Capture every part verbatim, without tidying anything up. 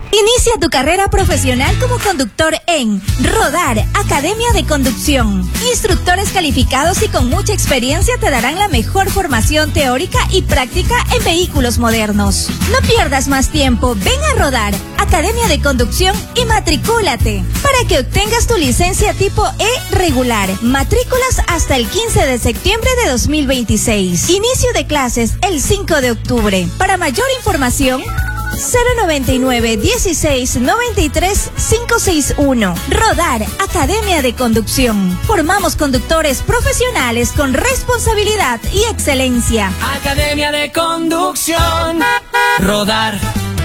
Inicia tu carrera profesional como conductor en Rodar, Academia de Conducción. Instructores calificados y con mucha experiencia te darán la mejor formación teórica y práctica en vehículos modernos. No pierdas más tiempo, ven a Rodar, Academia de Conducción y matricúlate para que obtengas tu licencia tipo E regular. Matrículas hasta el quince de septiembre de dos mil veintiséis. Inicio de clases el cinco de octubre. Para mayor información, cero noventa y nueve, dieciséis, noventa y tres, quinientos sesenta y uno. Rodar, Academia de Conducción. Formamos conductores profesionales con responsabilidad y excelencia. Academia de Conducción. Rodar.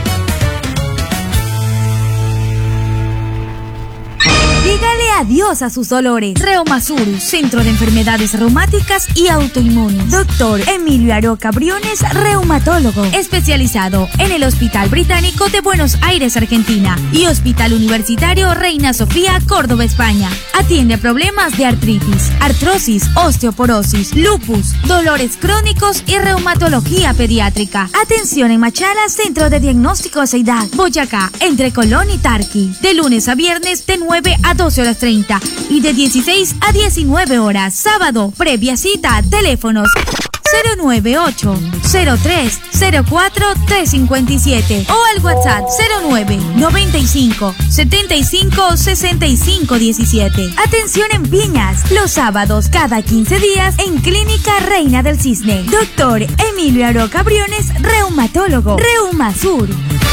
Dígale adiós a sus dolores. Reumasur, Centro de Enfermedades Reumáticas y Autoinmunes. Doctor Emilio Aroca Briones, reumatólogo, especializado en el Hospital Británico de Buenos Aires, Argentina, y Hospital Universitario Reina Sofía, Córdoba, España. Atiende problemas de artritis, artrosis, osteoporosis, lupus, dolores crónicos y reumatología pediátrica. Atención en Machala, Centro de Diagnóstico Ceidad, Boyacá, entre Colón y Tarqui. De lunes a viernes de nueve a doce horas treinta y de dieciséis a diecinueve horas. Sábado, previa cita, teléfonos cero nueve ocho, cero tres, cero cuatro, tres cinco siete o al WhatsApp cero nueve, noventa y cinco, setenta y cinco, sesenta y cinco diecisiete. Atención en Piñas, los sábados cada quince días en Clínica Reina del Cisne. Doctor Emilio Aroca Briones, reumatólogo. Reumasur.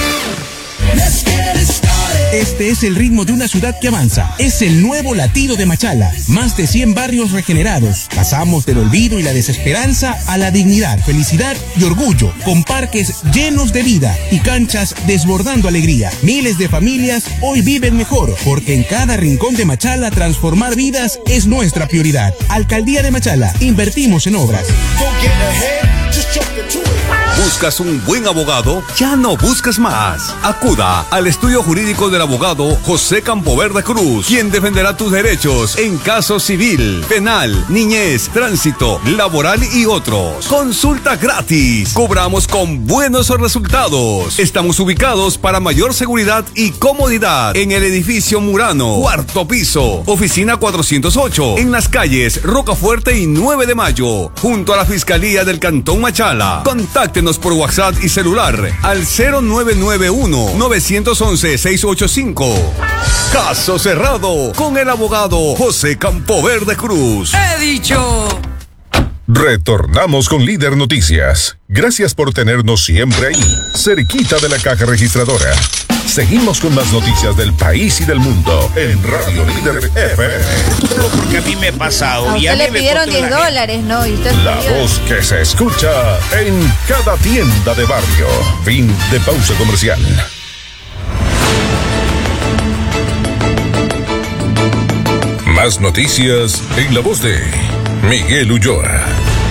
Este es el ritmo de una ciudad que avanza. Es el nuevo latido de Machala. Más de cien barrios regenerados. Pasamos del olvido y la desesperanza a la dignidad, felicidad y orgullo. Con parques llenos de vida y canchas desbordando alegría. Miles de familias hoy viven mejor, porque en cada rincón de Machala transformar vidas es nuestra prioridad. Alcaldía de Machala. Invertimos en obras. ¿Buscas un buen abogado? Ya no busques más. Acuda al estudio jurídico del abogado José Campoverde Cruz, quien defenderá tus derechos en caso civil, penal, niñez, tránsito, laboral y otros. Consulta gratis. Cobramos con buenos resultados. Estamos ubicados para mayor seguridad y comodidad en el edificio Murano, cuarto piso, oficina cuatrocientos ocho, en las calles Rocafuerte y nueve de mayo, junto a la Fiscalía del Cantón Machala. Contáctenos por WhatsApp y celular al cero nueve nueve uno, nueve uno uno, seis ocho cinco. Caso cerrado con el abogado José Campoverde Cruz. He dicho. Retornamos con Líder Noticias. Gracias por tenernos siempre ahí, cerquita de la caja registradora. Seguimos con más noticias del país y del mundo en Radio Líder F M. Porque a mí me ha pasado. A usted le pidieron diez dólares, ¿no? Y usted la voz que se escucha en cada tienda de barrio. Fin de pausa comercial. Más noticias en la voz de Miguel Ulloa.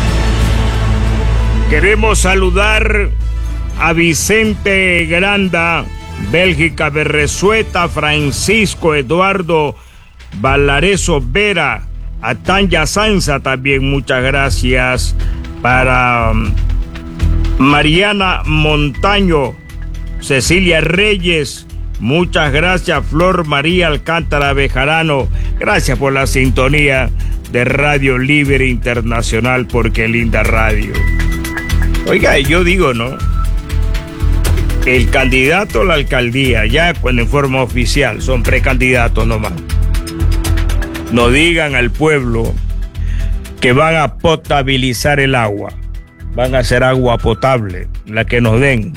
Queremos saludar a Vicente Granda, Bélgica Berresueta, Francisco Eduardo Valareso Vera, a Tanya Sanza también, muchas gracias. Para um, Mariana Montaño, Cecilia Reyes, muchas gracias. Flor María Alcántara Bejarano, gracias por la sintonía de Radio Libre Internacional, porque linda radio. Oiga, yo digo, ¿no? El candidato a la alcaldía, ya cuando en forma oficial, son precandidatos nomás. No digan al pueblo que van a potabilizar el agua. Van a hacer agua potable, la que nos den.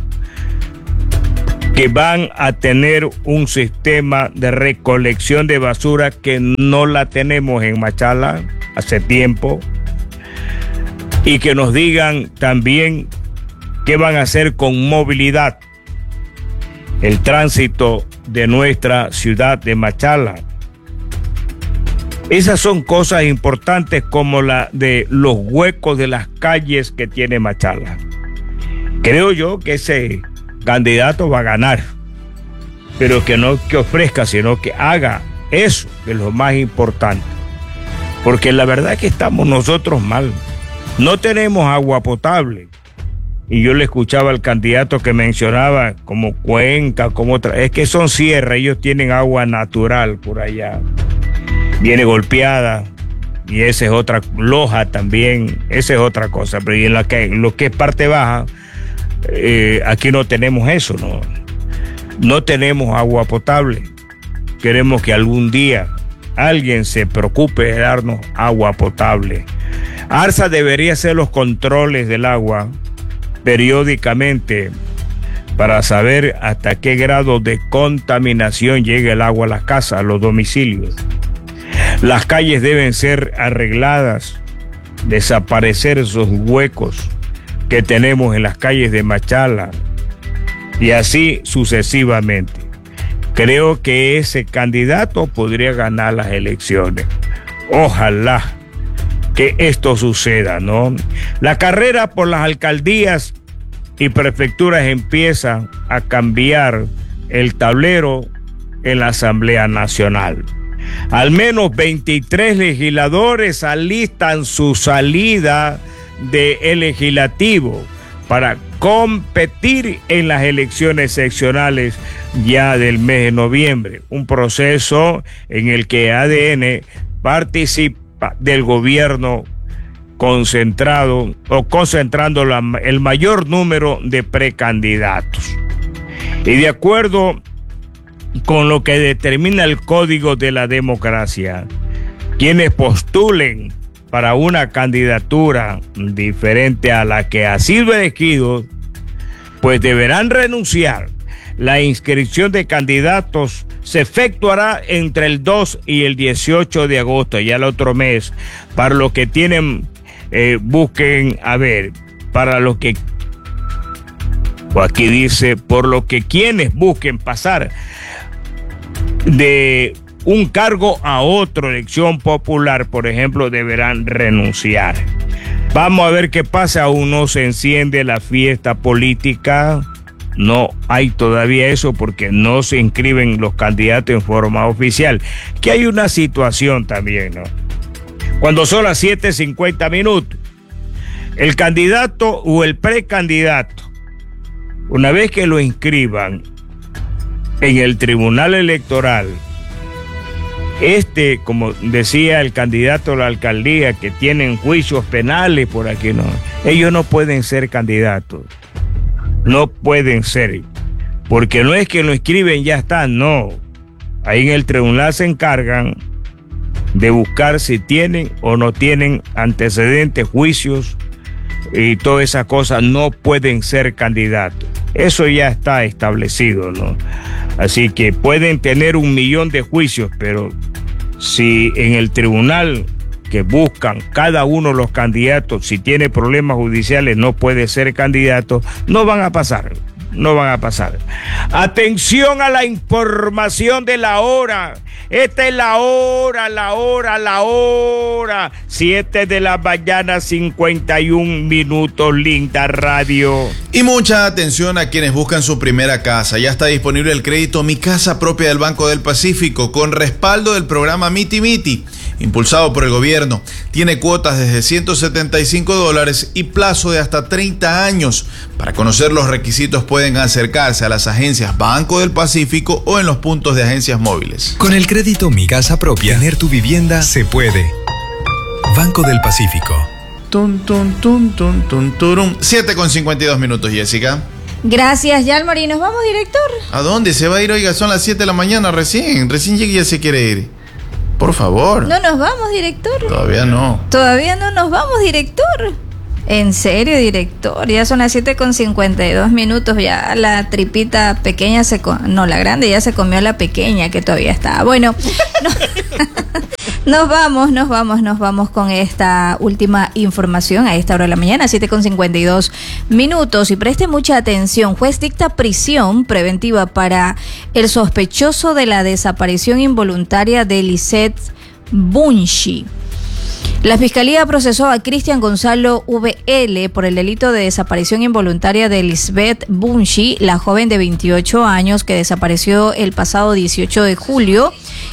Que van a tener un sistema de recolección de basura que no la tenemos en Machala hace tiempo. Y que nos digan también qué van a hacer con movilidad, el tránsito de nuestra ciudad de Machala. Esas son cosas importantes, como la de los huecos de las calles que tiene Machala. Creo yo que ese candidato va a ganar, pero que no que ofrezca, sino que haga eso, que es lo más importante. Porque la verdad es que estamos nosotros mal. No tenemos agua potable. y yo le escuchaba al candidato que mencionaba como Cuenca, como otra, es que son sierras, ellos tienen agua natural por allá, viene golpeada, y esa es otra, Loja también, esa es otra cosa, pero y en la que, lo que es parte baja, eh, aquí no tenemos eso, no, no tenemos agua potable. Queremos que algún día alguien se preocupe de darnos agua potable. ARSA debería hacer los controles del agua periódicamente para saber hasta qué grado de contaminación llega el agua a las casas, a los domicilios. Las calles deben ser arregladas, desaparecer esos huecos que tenemos en las calles de Machala y así sucesivamente. Creo que ese candidato podría ganar las elecciones. Ojalá que esto suceda, ¿no? La carrera por las alcaldías y prefecturas empieza a cambiar el tablero en la Asamblea Nacional. Al menos veintitrés legisladores alistan su salida del legislativo para competir en las elecciones seccionales ya del mes de noviembre. Un proceso en el que A D N participa del gobierno concentrado o concentrando la, el mayor número de precandidatos. Y de acuerdo con lo que determina el Código de la Democracia, quienes postulen para una candidatura diferente a la que ha sido elegido, pues deberán renunciar. La inscripción de candidatos se efectuará entre el dos y el dieciocho de agosto, ya el otro mes. Para los que tienen, eh, busquen, a ver, para los que, o aquí dice, por lo que quienes busquen pasar de un cargo a otro, elección popular, por ejemplo, deberán renunciar. Vamos a ver qué pasa, aún no se enciende la fiesta política. No hay todavía eso porque no se inscriben los candidatos en forma oficial. Que hay una situación también, ¿no? Cuando son las siete cincuenta minutos, el candidato o el precandidato, una vez que lo inscriban en el Tribunal Electoral, este, como decía el candidato a la alcaldía, que tienen juicios penales por aquí, no, ellos no pueden ser candidatos. No pueden ser, porque no es que lo inscriben ya están, no. Ahí en el tribunal se encargan de buscar si tienen o no tienen antecedentes, juicios y todas esas cosas, no pueden ser candidatos. Eso ya está establecido, ¿no? Así que pueden tener un millón de juicios, pero si en el tribunal que buscan cada uno de los candidatos, si tiene problemas judiciales no puede ser candidato, no van a pasar, no van a pasar. Atención a la información de la hora. Esta es la hora, la hora, la hora. Siete de la mañana, cincuenta y un minutos, linda radio. Y mucha atención a quienes buscan su primera casa. Ya está disponible el crédito Mi Casa Propia del Banco del Pacífico con respaldo del programa Miti Miti, impulsado por el gobierno. Tiene cuotas desde ciento setenta y cinco dólares y plazo de hasta treinta años. Para conocer los requisitos pueden acercarse a las agencias Banco del Pacífico o en los puntos de agencias móviles. Con el crédito Mi Casa Propia, tener tu vivienda se puede. Banco del Pacífico. Tun, tun, tun, tun, tun, turum. siete con cincuenta y dos minutos, Jessica. Gracias, Yalmari. ¿Nos vamos, director? ¿A dónde se va a ir? Oiga, son las siete de la mañana recién. Recién llega y ya se quiere ir. Por favor. No nos vamos, director. Todavía no. Todavía no nos vamos, director. En serio, director. Ya son las siete con cincuenta y dos minutos. Ya la tripita pequeña se... Com- no, la grande ya se comió la pequeña que todavía está. Bueno, no. Nos vamos, nos vamos, nos vamos con esta última información a esta hora de la mañana, siete con cincuenta y dos minutos. Y preste mucha atención. Juez dicta prisión preventiva para el sospechoso de la desaparición involuntaria de Lisette Bunchi. La Fiscalía procesó a Cristian Gonzalo V L por el delito de desaparición involuntaria de Lisbeth Bunchi, la joven de veintiocho años que desapareció el pasado dieciocho de julio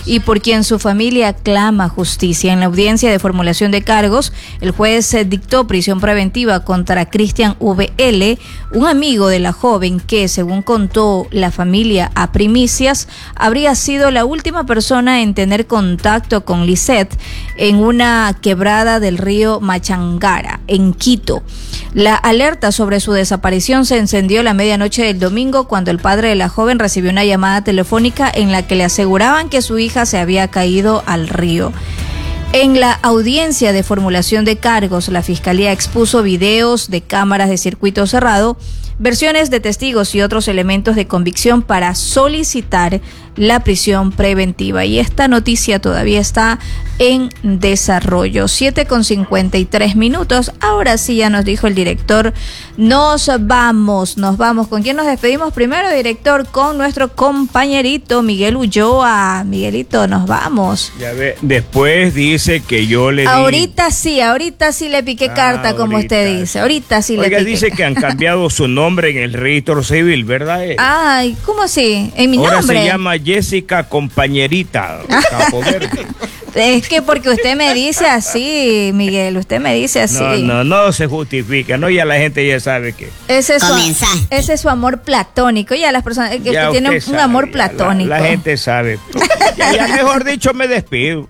y por quien su familia clama justicia. En la audiencia de formulación de cargos, el juez dictó prisión preventiva contra Cristian V L, un amigo de la joven que, según contó la familia a Primicias, habría sido la última persona en tener contacto con Lisette en una quebrada del río Machangara, en Quito. La alerta sobre su desaparición se encendió la medianoche del domingo cuando el padre de la joven recibió una llamada telefónica en la que le aseguraban que su hija se había caído al río. En la audiencia de formulación de cargos, la Fiscalía expuso videos de cámaras de circuito cerrado, versiones de testigos y otros elementos de convicción para solicitar la prisión preventiva. Y esta noticia todavía está en desarrollo. siete con cincuenta y tres minutos. Ahora sí, ya nos dijo el director, nos vamos, nos vamos. ¿Con quién nos despedimos primero, director? Con nuestro compañerito Miguel Ulloa. Miguelito, nos vamos. Ya ve, después dice que yo le di... Ahorita sí, ahorita sí le piqué Ah, carta, como ahorita usted dice. Ahorita sí Oiga, le piqué. dice que han cambiado su nombre en el registro civil, ¿verdad? eh? Ay, ¿cómo así? En mi Ahora nombre. se llama Jessica Compañerita Campo Verde. Es que porque usted me dice así, Miguel, usted me dice así. No, no, no se justifica, ¿no? Ya la gente ya sabe que... Ese es, su, ese es su amor platónico. Ya las personas que ya tienen un usted sabe, amor ya platónico. La, la gente sabe. Ya, ya mejor dicho, me despido.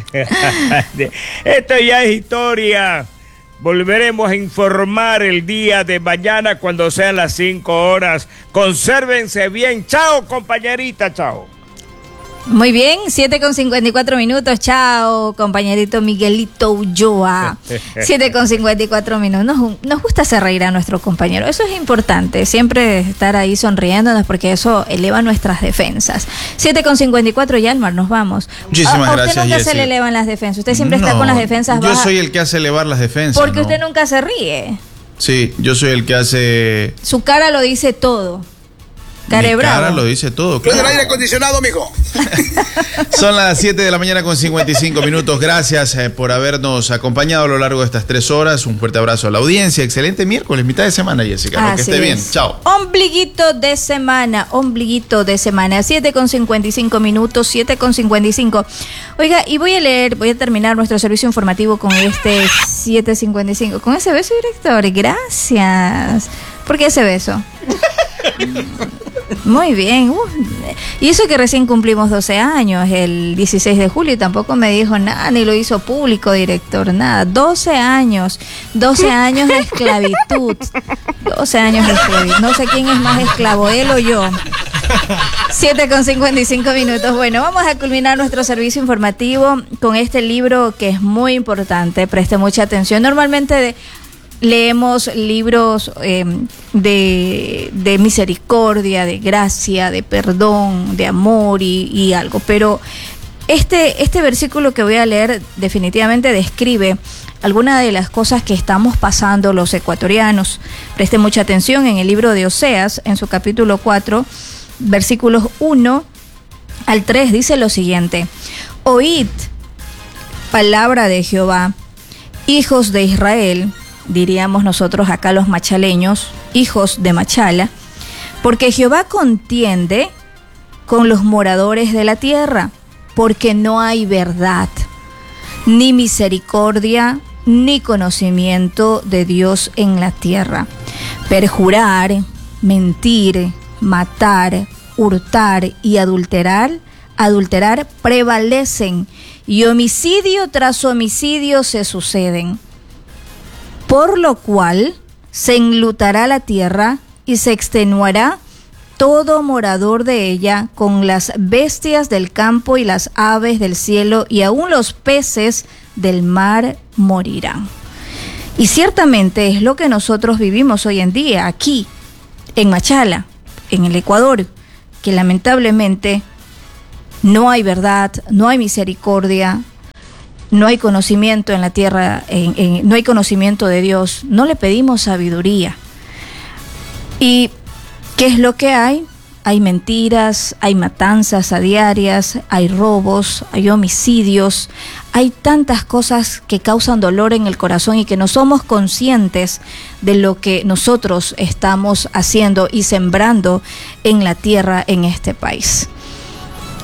Esto ya es historia. Volveremos a informar el día de mañana cuando sean las cinco horas. Consérvense bien. Chao, compañerita, chao. Muy bien, siete con cincuenta y cuatro minutos. Chao, compañerito Miguelito Ulloa. siete con cincuenta y cuatro minutos. Nos, nos gusta hacer reír a nuestro compañero. Eso es importante, siempre estar ahí sonriéndonos porque eso eleva nuestras defensas. siete con cincuenta y cuatro, Yalmar, nos vamos. Muchísimas a, a usted gracias, nunca Jessy. se le elevan las defensas. Usted siempre está No, con las defensas Yo bajas. soy el que hace elevar las defensas. Porque ¿no? usted nunca se ríe. Sí, yo soy el que hace... Su cara lo dice todo. Care Mi bravo. cara lo dice todo, Pues claro. el aire acondicionado, mijo. Son las siete de la mañana con cincuenta y cinco minutos. Gracias eh, por habernos acompañado a lo largo de estas tres horas. Un fuerte abrazo a la audiencia. Excelente miércoles, mitad de semana, Jessica. ¿no? Que Así esté bien. es. Chao. Ombliguito de semana, ombliguito de semana. siete con cincuenta y cinco minutos, siete con cincuenta y cinco. Oiga, y voy a leer, voy a terminar nuestro servicio informativo con este siete cincuenta y cinco. Con ese beso, director. Gracias. ¿Por qué ese beso? Muy bien. Uh, y eso que recién cumplimos doce años, el dieciséis de julio, y tampoco me dijo nada, ni lo hizo público, director, nada. doce años, doce años de esclavitud. doce años de esclavitud. No sé quién es más esclavo, él o yo. siete con cincuenta y cinco minutos. Bueno, vamos a culminar nuestro servicio informativo con este libro que es muy importante. Preste mucha atención. Normalmente de... leemos libros eh, de, de misericordia, de gracia, de perdón, de amor y, y algo, pero este, este versículo que voy a leer definitivamente describe algunas de las cosas que estamos pasando los ecuatorianos. Preste mucha atención en el libro de Oseas, en su capítulo cuatro, versículos uno al tres, dice lo siguiente: oíd palabra de Jehová, hijos de Israel, diríamos nosotros acá los machaleños, hijos de Machala, porque Jehová contiende con los moradores de la tierra, porque no hay verdad, ni misericordia, ni conocimiento de Dios en la tierra. Perjurar, mentir, matar, hurtar y adulterar, adulterar prevalecen, y homicidio tras homicidio se suceden. Por lo cual se enlutará la tierra y se extenuará todo morador de ella, con las bestias del campo y las aves del cielo, y aún los peces del mar morirán. Y ciertamente es lo que nosotros vivimos hoy en día aquí, en Machala, en el Ecuador, que lamentablemente no hay verdad, no hay misericordia, no hay conocimiento en la tierra, en, en, no hay conocimiento de Dios, no le pedimos sabiduría. ¿Y qué es lo que hay? Hay mentiras, hay matanzas a diarias, hay robos, hay homicidios, hay tantas cosas que causan dolor en el corazón y que no somos conscientes de lo que nosotros estamos haciendo y sembrando en la tierra en este país.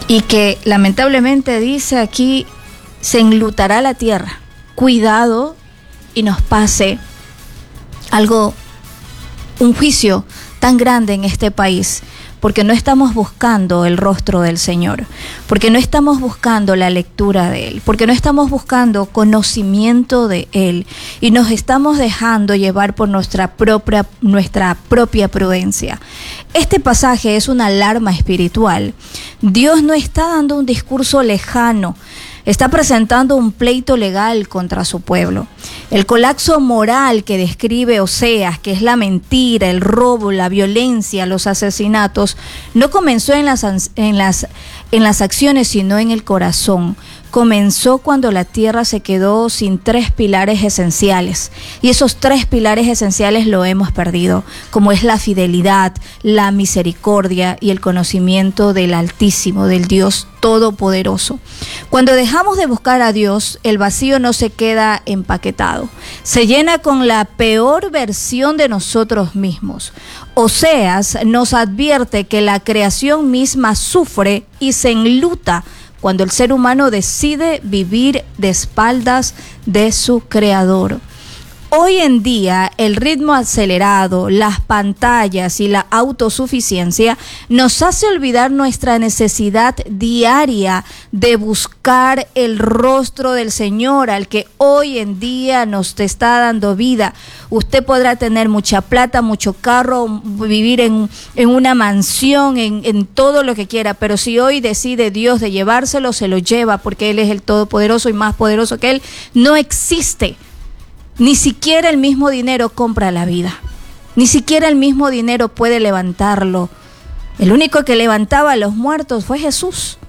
y que lamentablemente dice aquí, se enlutará la tierra. Cuidado y nos pase algo, un juicio tan grande en este país, porque no estamos buscando el rostro del Señor, porque no estamos buscando la lectura de Él, porque no estamos buscando conocimiento de Él y nos estamos dejando llevar por nuestra propia, nuestra propia prudencia. Este pasaje es una alarma espiritual. Dios no está dando un discurso lejano, está presentando un pleito legal contra su pueblo. El colapso moral que describe Oseas, que es la mentira, el robo, la violencia, los asesinatos, no comenzó en las, en las, en las acciones, sino en el corazón. Comenzó cuando la tierra se quedó sin tres pilares esenciales, y esos tres pilares esenciales lo hemos perdido, como es la fidelidad, la misericordia y el conocimiento del Altísimo, del Dios Todopoderoso. Cuando dejamos de buscar a Dios, el vacío no se queda empaquetado, se llena con la peor versión de nosotros mismos. Oseas nos advierte que la creación misma sufre y se enluta cuando el ser humano decide vivir de espaldas de su Creador. Hoy en día, el ritmo acelerado, las pantallas y la autosuficiencia nos hace olvidar nuestra necesidad diaria de buscar el rostro del Señor, al que hoy en día nos está dando vida. Usted podrá tener mucha plata, mucho carro, vivir en, en una mansión, en, en todo lo que quiera, pero si hoy decide Dios de llevárselo, se lo lleva, porque Él es el Todopoderoso y más poderoso que Él. No existe. Ni siquiera el mismo dinero compra la vida. Ni siquiera el mismo dinero puede levantarlo. El único que levantaba a los muertos fue Jesús.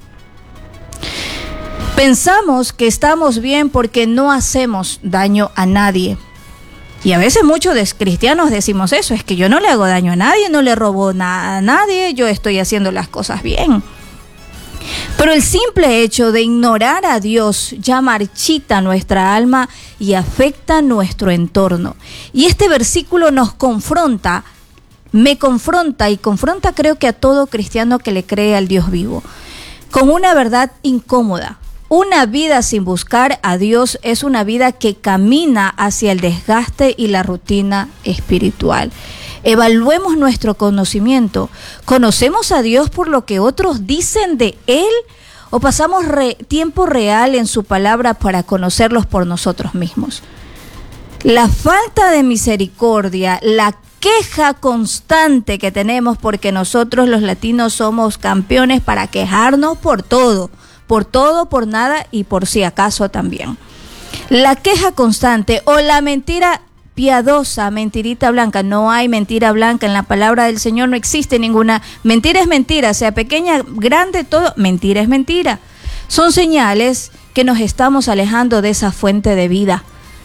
Pensamos que estamos bien porque no hacemos daño a nadie. Y a veces muchos de cristianos decimos eso, es que yo no le hago daño a nadie, no le robo nada a nadie, yo estoy haciendo las cosas bien. Pero el simple hecho de ignorar a Dios ya marchita nuestra alma y afecta nuestro entorno. Y este versículo nos confronta, me confronta y confronta creo que a todo cristiano que le cree al Dios vivo, con una verdad incómoda. Una vida sin buscar a Dios es una vida que camina hacia el desgaste y la rutina espiritual. Evaluemos nuestro conocimiento. ¿Conocemos a Dios por lo que otros dicen de Él? ¿O pasamos re, tiempo real en su palabra para conocerlos por nosotros mismos? La falta de misericordia, la queja constante que tenemos, porque nosotros los latinos somos campeones para quejarnos por todo, por todo, por nada y por si acaso también. La queja constante o la mentira piadosa, mentirita blanca. No hay mentira blanca en la palabra del Señor, no existe ninguna. Mentira es mentira, sea pequeña, grande, todo, mentira es mentira. Son señales que nos estamos alejando de esa fuente de vida.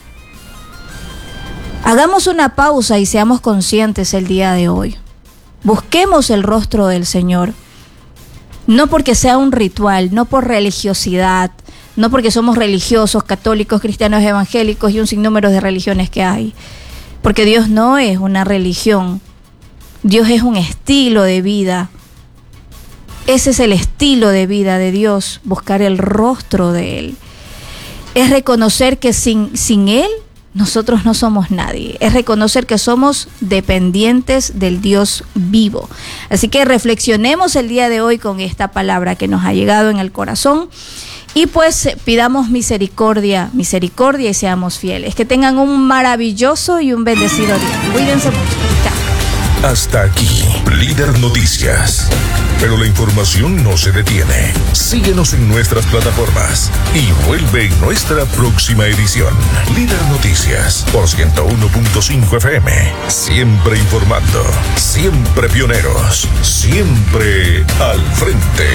Hagamos una pausa y seamos conscientes el día de hoy. Busquemos el rostro del Señor. No porque sea un ritual, no por religiosidad, no porque somos religiosos, católicos, cristianos, evangélicos y un sinnúmero de religiones que hay. Porque Dios no es una religión. Dios es un estilo de vida. Ese es el estilo de vida de Dios, buscar el rostro de Él. Es reconocer que sin, sin Él nosotros no somos nadie. Es reconocer que somos dependientes del Dios vivo. Así que reflexionemos el día de hoy con esta palabra que nos ha llegado en el corazón. Y pues pidamos misericordia, misericordia y seamos fieles. Que tengan un maravilloso y un bendecido día. Cuídense mucho. Chao. Hasta aquí, Líder Noticias. Pero la información no se detiene. Síguenos en nuestras plataformas y vuelve en nuestra próxima edición. Líder Noticias por ciento uno punto cinco F M. Siempre informando, siempre pioneros, siempre al frente.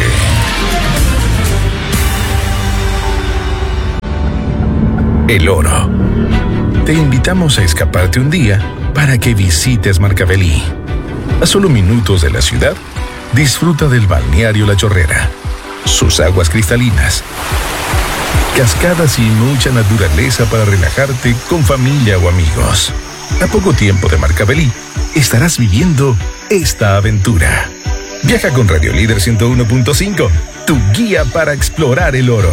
El oro. Te invitamos a escaparte un día para que visites Marcavelí. A solo minutos de la ciudad, disfruta del balneario La Chorrera, sus aguas cristalinas, cascadas y mucha naturaleza para relajarte con familia o amigos. A poco tiempo de Marcavelí, estarás viviendo esta aventura. Viaja con Radio Líder ciento uno punto cinco, tu guía para explorar el oro.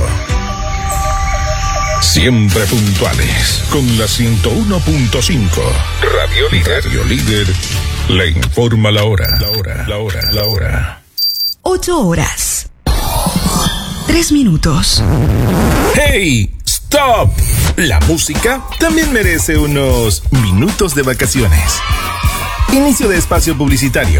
Siempre puntuales, con la ciento uno punto cinco. Radio Líder. Radio Líder le informa la hora. La hora, la hora, la hora. Ocho horas. Tres minutos. ¡Hey! ¡Stop! La música también merece unos minutos de vacaciones. Inicio de espacio publicitario.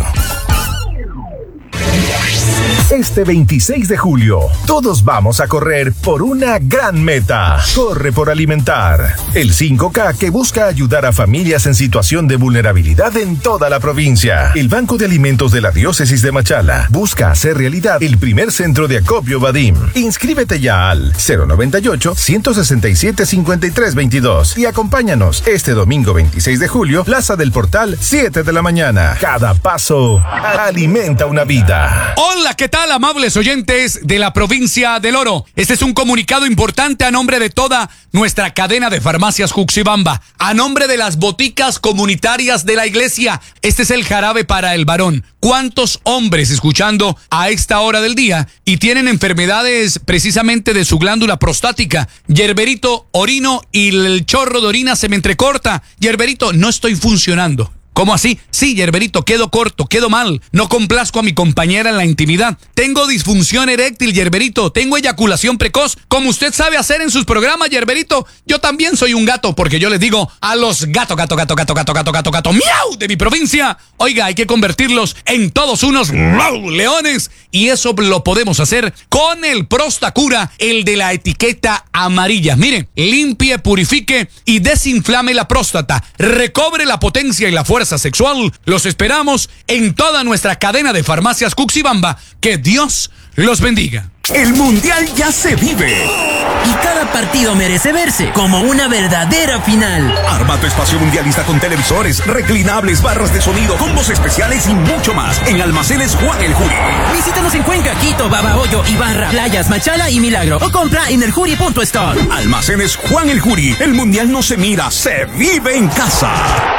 Este veintiséis de julio, todos vamos a correr por una gran meta. Corre por alimentar. El cinco K que busca ayudar a familias en situación de vulnerabilidad en toda la provincia. El Banco de Alimentos de la Diócesis de Machala busca hacer realidad el primer centro de acopio Badim. Inscríbete ya al cero noventa y ocho, ciento sesenta y siete, cincuenta y tres veintidós y acompáñanos este domingo veintiséis de julio, Plaza del Portal, siete de la mañana. Cada paso alimenta una vida. Hola, ¿qué tal, amables oyentes de la provincia del Oro? Este es un comunicado importante a nombre de toda nuestra cadena de farmacias Juxibamba, a nombre de las boticas comunitarias de la iglesia. Este es el jarabe para el varón. ¿Cuántos hombres escuchando a esta hora del día y tienen enfermedades precisamente de su glándula prostática? Yerberito, orino y el chorro de orina se me entrecorta. Yerberito, no estoy funcionando. ¿Cómo así? Sí, Yerberito, quedo corto, quedo mal. No complazco a mi compañera en la intimidad. Tengo disfunción eréctil, Yerberito. Tengo eyaculación precoz, como usted sabe hacer en sus programas, Yerberito. Yo también soy un gato, porque yo les digo a los gato, gato, gato, gato, gato, gato, gato, gato, miau de mi provincia. Oiga, hay que convertirlos en todos unos miau, leones. Y eso lo podemos hacer con el Prostacura, el de la etiqueta amarilla. Mire, limpie, purifique y desinflame la próstata. Recobre la potencia y la fuerza sexual. Los esperamos en toda nuestra cadena de farmacias Cuxibamba. Que Dios los bendiga. El Mundial ya se vive y cada partido merece verse como una verdadera final. Arma tu espacio mundialista con televisores, reclinables, barras de sonido, combos especiales y mucho más en Almacenes Juan el Juri. Visítanos en Cuenca, Quito, Babahoyo, Ibarra, Playas, Machala y Milagro o compra en el juri punto store. Almacenes Juan el Juri. El Mundial no se mira, se vive en casa.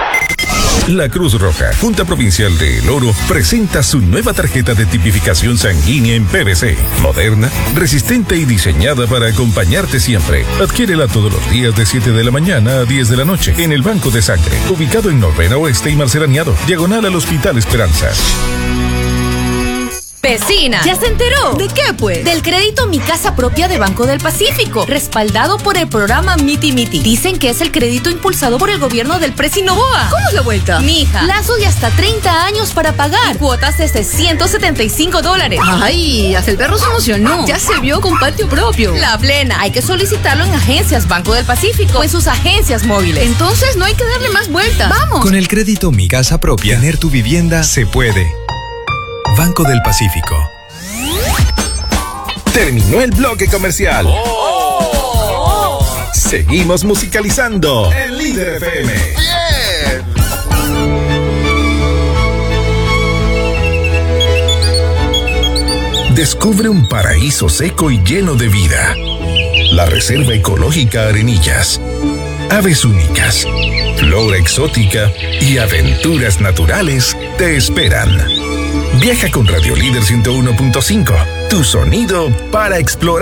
La Cruz Roja, Junta Provincial de El Oro, presenta su nueva tarjeta de tipificación sanguínea en P V C. Moderna, resistente y diseñada para acompañarte siempre. Adquiérela todos los días de siete de la mañana a diez de la noche en el Banco de Sangre, ubicado en Novena Oeste y Marcelaniado, diagonal al Hospital Esperanza. Vecina, ¿ya se enteró? ¿De qué, pues? Del crédito Mi Casa Propia de Banco del Pacífico, respaldado por el programa Miti Miti. Dicen que es el crédito impulsado por el gobierno del Presi Novoa. ¿Cómo es la vuelta? Mija, plazo de hasta treinta años para pagar, cuotas desde ciento setenta y cinco dólares. Ay, hasta el perro se emocionó. Ya se vio con patio propio. La plena, hay que solicitarlo en agencias Banco del Pacífico o en sus agencias móviles. Entonces no hay que darle más vueltas. ¡Vamos! Con el crédito Mi Casa Propia, tener tu vivienda se puede. Banco del Pacífico. Terminó el bloque comercial. Oh. Seguimos musicalizando en Líder F M. Bien. Descubre un paraíso seco y lleno de vida. La Reserva Ecológica Arenillas. Aves únicas, flora exótica y aventuras naturales te esperan. Viaja con Radio Líder ciento uno punto cinco, tu sonido para explorar.